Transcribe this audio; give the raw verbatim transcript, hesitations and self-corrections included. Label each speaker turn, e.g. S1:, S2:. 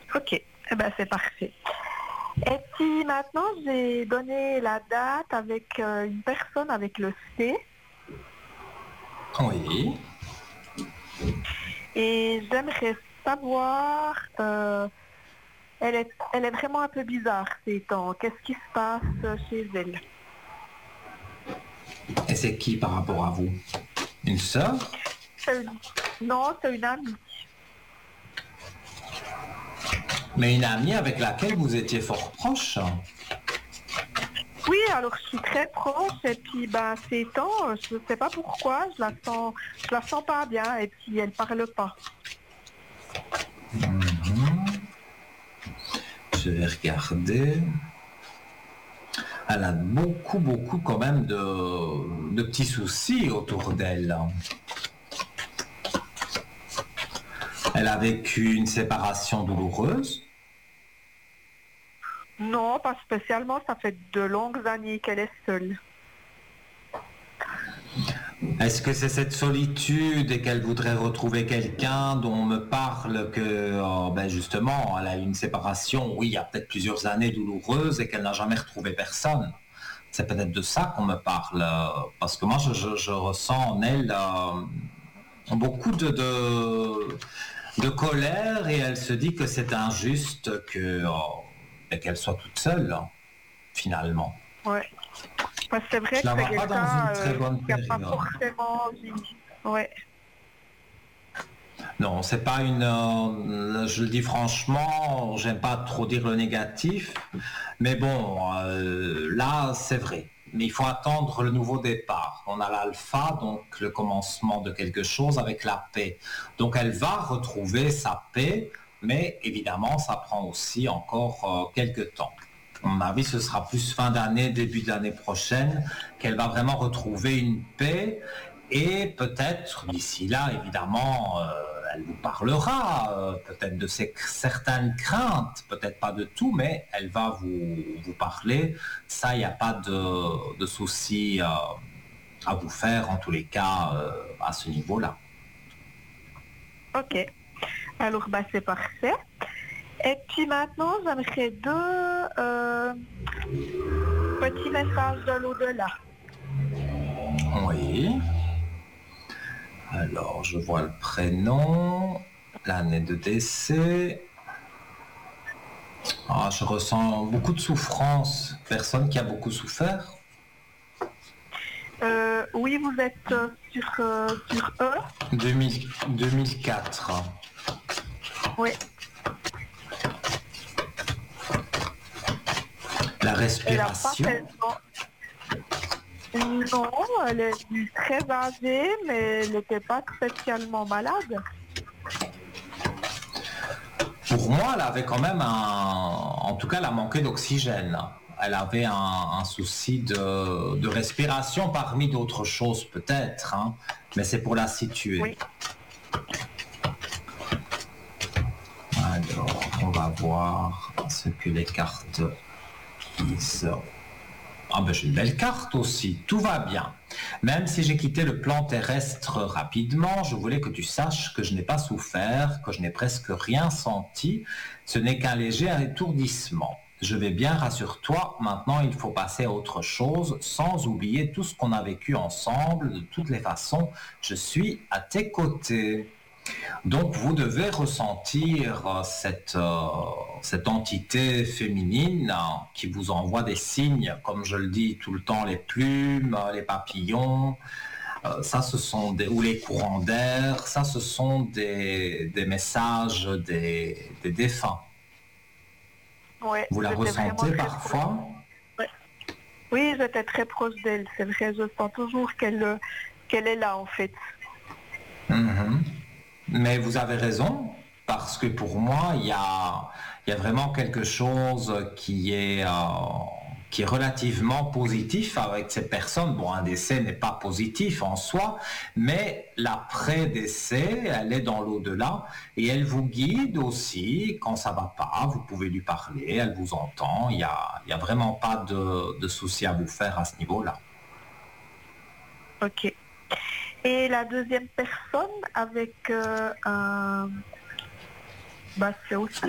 S1: Ok, eh ben, c'est parfait. Et puis maintenant, j'ai donné la date avec euh, une personne avec le C
S2: Oui.
S1: et j'aimerais savoir, euh, elle est, elle est vraiment un peu bizarre ces temps. Qu'est-ce qui se passe chez elle?
S2: Et c'est qui par rapport à vous? Une sœur?
S1: C'est une- Non, c'est une amie.
S2: Mais une amie avec laquelle vous étiez fort proche?
S1: Oui, alors je suis très proche et puis ben ces temps, je ne sais pas pourquoi, je la sens, je la sens pas bien et puis elle parle pas.
S2: Je vais regarder. Elle a beaucoup, beaucoup quand même de, de petits soucis autour d'elle. Elle a vécu une séparation douloureuse.
S1: Non, pas spécialement, ça fait de longues années qu'elle est seule.
S2: Est-ce que c'est cette solitude et qu'elle voudrait retrouver quelqu'un dont on me parle que, oh, ben justement, elle a eu une séparation, oui, il y a peut-être plusieurs années douloureuses et qu'elle n'a jamais retrouvé personne. C'est peut-être de ça qu'on me parle, euh, parce que moi, je, je, je ressens en elle euh, beaucoup de, de, de colère et elle se dit que c'est injuste que, oh, ben, qu'elle soit toute seule, finalement.
S1: Ouais. Parce que c'est vrai
S2: Je
S1: que
S2: la
S1: c'est
S2: vois pas dans
S1: quelqu'un
S2: une très
S1: euh,
S2: bonne
S1: qui n'a pas
S2: période.
S1: forcément envie. Ouais.
S2: Non, c'est pas une. Euh, je le dis franchement, j'aime pas trop dire le négatif, mais bon, euh, là, c'est vrai. Mais il faut attendre le nouveau départ. On a l'alpha, donc le commencement de quelque chose avec la paix. Donc elle va retrouver sa paix, mais évidemment, ça prend aussi encore euh, quelques temps. À mon avis, ce sera plus fin d'année, début d'année prochaine, qu'elle va vraiment retrouver une paix. Et peut-être, d'ici là, évidemment, euh, elle vous parlera euh, peut-être de ses, certaines craintes, peut-être pas de tout, mais elle va vous, vous parler. Ça, il n'y a pas de, de souci euh, à vous faire, en tous les cas, euh, à ce niveau-là.
S1: Ok. Alors, bah, c'est parfait. Et puis maintenant, j'aimerais deux euh, petits messages de l'au-delà.
S2: Oui. Alors, je vois le prénom, l'année de décès. Ah, je ressens beaucoup de souffrance. Personne qui a beaucoup souffert.
S1: Euh, oui, vous êtes euh, sur, euh, sur E.
S2: deux mille, deux mille quatre.
S1: Oui.
S2: La
S1: Elle n'a pas
S2: respiration.
S1: tellement. Non, elle est très âgée, mais elle n'était pas spécialement malade.
S2: Pour moi, elle avait quand même un... En tout cas, elle a manqué d'oxygène. Elle avait un, un souci de, de respiration parmi d'autres choses peut-être, hein, mais c'est pour la situer.
S1: Oui.
S2: Alors, on va voir ce que les cartes disent. Ah ben j'ai une belle carte aussi, tout va bien. Même si j'ai quitté le plan terrestre rapidement, je voulais que tu saches que je n'ai pas souffert, que je n'ai presque rien senti. Ce n'est qu'un léger étourdissement. Je vais bien, rassure-toi, maintenant il faut passer à autre chose, sans oublier tout ce qu'on a vécu ensemble. De toutes les façons, je suis à tes côtés. Donc vous devez ressentir cette, euh, cette entité féminine hein, qui vous envoie des signes, comme je le dis tout le temps, les plumes, les papillons, euh, ça ce sont des, ou les courants d'air, ça ce sont des, des messages des, des défunts.
S1: Ouais,
S2: Vous la
S1: j'étais vraiment
S2: ressentez
S1: très proche.
S2: parfois?
S1: Ouais. Oui, j'étais très proche d'elle. C'est vrai, je sens toujours qu'elle euh, qu'elle est là en fait.
S2: Mhm. Mais vous avez raison, parce que pour moi, il y a, il y a vraiment quelque chose qui est, euh, qui est relativement positif avec cette personne. Bon, un décès n'est pas positif en soi, mais l'après-décès, elle est dans l'au-delà et elle vous guide aussi quand ça va pas. Vous pouvez lui parler, elle vous entend. Il y a, il y a vraiment pas de, de souci à vous faire à ce niveau-là.
S1: Ok. Et la deuxième personne avec euh, un... Bah, c'est aussi